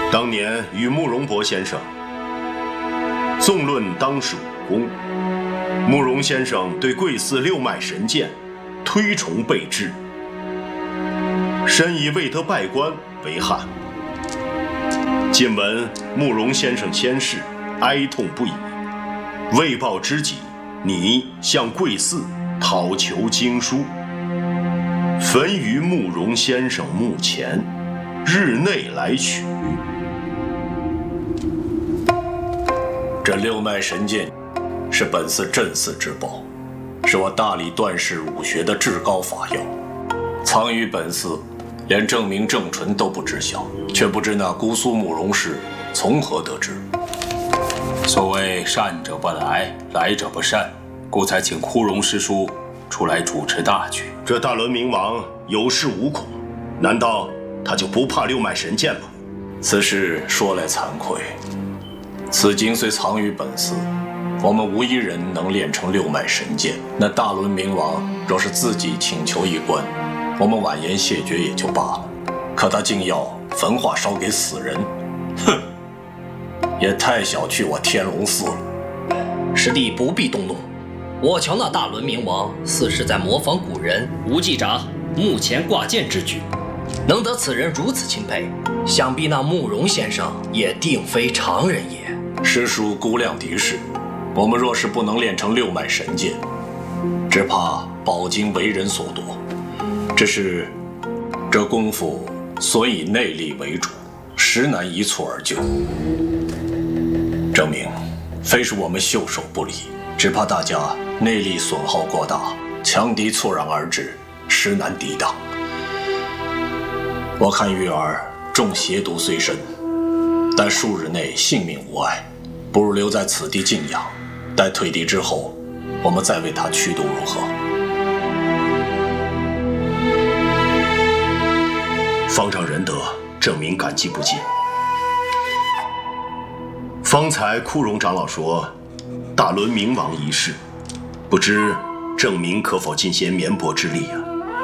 当年与慕容博先生纵论当时武功，慕容先生对贵寺六脉神剑推崇备至，深以未得拜官为憾。近闻慕容先生仙逝，哀痛不已，为报知己，拟向贵寺讨求经书，焚于慕容先生墓前，日内来取。 这六脉神剑是本寺镇寺之宝，是我大理段氏武学的至高法药，藏于本寺，连正名正纯都不知晓，却不知那姑苏慕容氏从何得知。所谓善者不来，来者不善，故才请枯荣师叔出来主持大局。 这大伦明王有恃无恐，难道他就不怕六脉神剑吗？ 此事说来惭愧，此经虽藏于本寺，我们无一人能练成六脉神剑。那大伦明王若是自己请求一官，我们婉言谢绝也就罢了，可他竟要焚化烧给死人，哼，也太小觑我天龙寺了。 师弟不必动怒，我瞧那大伦明王似是在模仿古人无忌札墓前挂剑之举，能得此人如此钦佩，想必那慕容先生也定非常人也。 师叔估量敌视，我们若是不能练成六脉神剑，只怕宝经为人所夺。只是这功夫所以内力为主，实难一蹴而就。证明非是我们袖手不理，只怕大家内力损耗过大，强敌猝然而至，实难抵挡。我看玉儿中邪毒虽深，但数日内性命无碍，不如留在此地静养，待退敌之后，我们再为他驱毒如何？ 方丈仁德，郑明感激不尽。方才枯荣长老说，大伦明王一事，不知郑明可否尽些绵薄之力啊？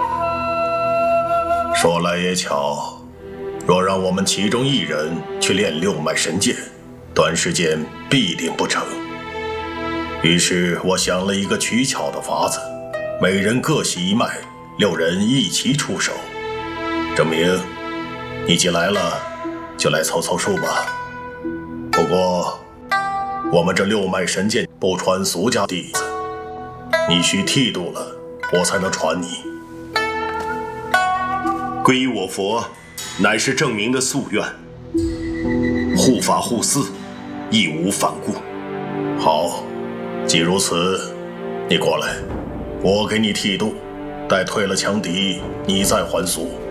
说来也巧，若让我们其中一人去练六脉神剑，短时间必定不成。于是我想了一个取巧的法子，每人各系一脉，6人一齐出手。郑明，你既来了，就来凑凑数吧。不过，我们这六脉神剑不传俗家弟子，你需剃度了，我才能传你。 皈依我佛，乃是郑明的夙愿。护法护寺，义无反顾。 好，既如此，你过来，我给你剃度，待退了强敌，你再还俗。